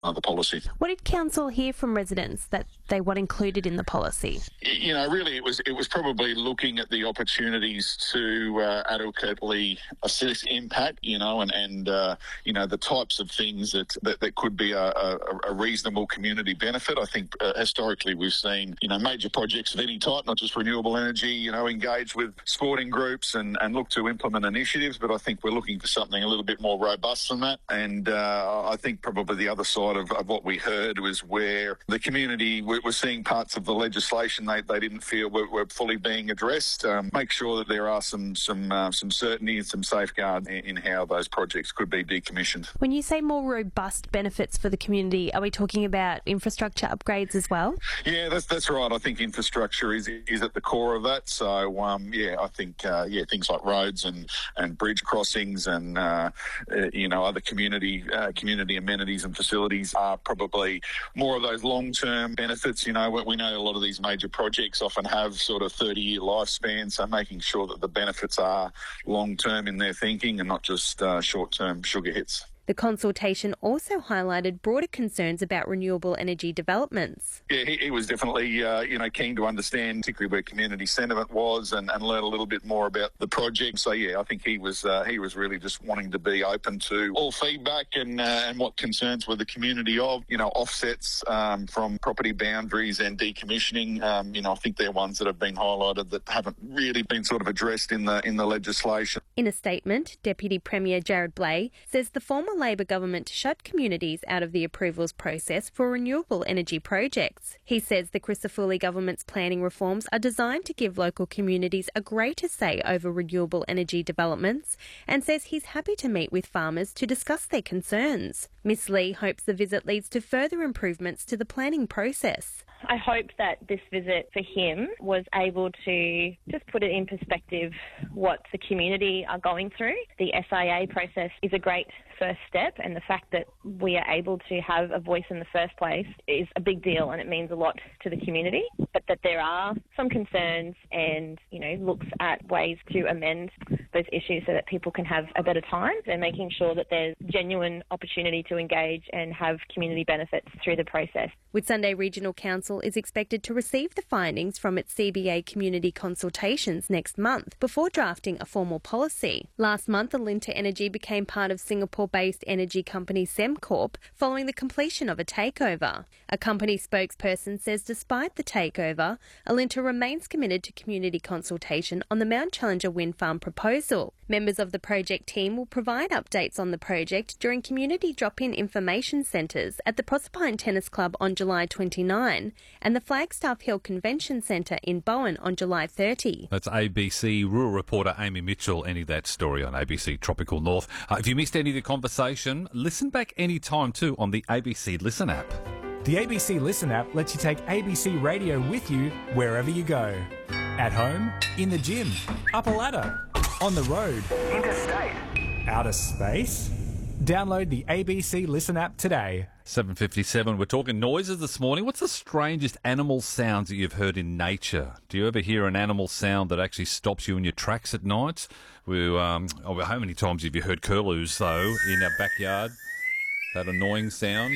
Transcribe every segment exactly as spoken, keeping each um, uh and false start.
uh, the policy. What did council hear from residents that they want included in the policy? You know, really, it was it was probably looking at the opportunities to uh, adequately assess impact. You know, and and uh, you know the types of things that that, that could be a, a, a reasonable community benefit. I think uh, historically we've seen you know major projects of any type, not just renewable energy. You know, engage with sporting groups and and look to implement initiatives. But I think we're looking for something a little bit more robust than that. And uh, I think probably the other side of, of what we heard was where the community were, were seeing parts of the legislation they, they didn't feel were, were fully being addressed. Um, make sure that there are some some uh, some certainty and some safeguards in, in how those projects could be decommissioned. When you say more robust benefits for the community, are we talking about infrastructure upgrades as well? Yeah, that's that's right. I think infrastructure is is at the core of that. So um, yeah, I think uh, yeah things like roads and, and bridge crossings and uh, uh, you know other community uh, community amenities and facilities are probably more of those long term benefits. You know, we know a lot of these major projects often have sort of thirty year lifespans, so making sure that the benefits are long term in their thinking and not just uh, short term sugar hits. The consultation also highlighted broader concerns about renewable energy developments. Yeah, he, he was definitely, uh, you know, keen to understand, particularly where community sentiment was, and, and learn a little bit more about the project. So yeah, I think he was uh, he was really just wanting to be open to all feedback and uh, and what concerns were the community of, you know, offsets um, from property boundaries and decommissioning. Um, you know, I think they're ones that have been highlighted that haven't really been sort of addressed in the in the legislation. In a statement, Deputy Premier Jared Blay says the former Labor government shut communities out of the approvals process for renewable energy projects. He says the Crisafulli government's planning reforms are designed to give local communities a greater say over renewable energy developments, and says he's happy to meet with farmers to discuss their concerns. Miss Lee hopes the visit leads to further improvements to the planning process. I hope that this visit for him was able to just put it in perspective what the community are going through. The S I A process is a great first step, and the fact that we are able to have a voice in the first place is a big deal, and it means a lot to the community. But that there are some concerns and, you know, looks at ways to amend those issues so that people can have a better time, and making sure that there's genuine opportunity to engage and have community benefits through the process. Whitsunday Regional Council is expected to receive the findings from its C B A community consultations next month before drafting a formal policy. Last month, Alinta Energy became part of Singapore-based energy company Sembcorp following the completion of a takeover. A company spokesperson says despite the takeover, Alinta remains committed to community consultation on the Mount Challenger wind farm proposal. Members of the project team will provide updates on the project during community drop-in information centres at the Proserpine Tennis Club on July twenty-ninth and the Flagstaff Hill Convention Centre in Bowen on July thirtieth. That's A B C rural reporter Amy Mitchell. Any of that story on A B C Tropical North. Uh, if you missed any of the conversation, listen back any time too on the A B C Listen app. The A B C Listen app lets you take A B C Radio with you wherever you go. At home, in the gym, up a ladder, on the road, interstate, outer space. Download the A B C Listen app today. seven fifty-seven, we're talking noises this morning. What's the strangest animal sounds that you've heard in nature? Do you ever hear an animal sound that actually stops you in your tracks at night? We, um, oh, how many times have you heard curlews, though, in our backyard? That annoying sound.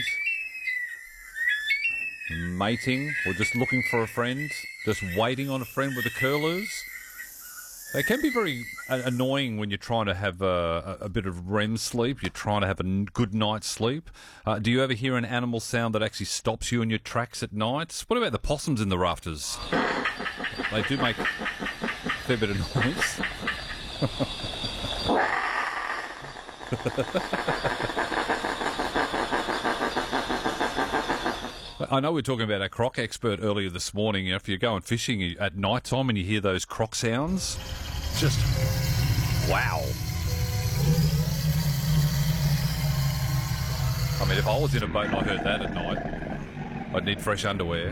Mating, or just looking for a friend, just waiting on a friend with the curlews. They can be very uh, annoying when you're trying to have a, a bit of R E M sleep. You're trying to have a good night's sleep. Uh, do you ever hear an animal sound that actually stops you in your tracks at night? What about the possums in the rafters? They do make a fair bit of noise. I know we were talking about our croc expert earlier this morning. You know, if you're going fishing at night time and you hear those croc sounds, just wow. I mean, if I was in a boat and I heard that at night, I'd need fresh underwear.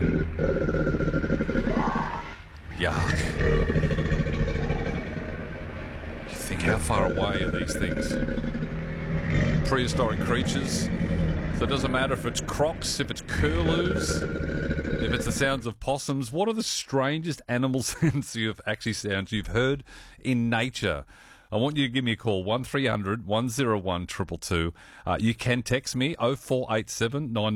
Yuck. You think, how far away are these things? Prehistoric creatures. So it doesn't matter if it's crocs, if it's curlews, if it's the sounds of possums. What are the strangest animal sounds you've actually sounds you've heard in nature? I want you to give me a call, one three hundred one oh one two two two. Uh, you can text me, oh four eight seven nine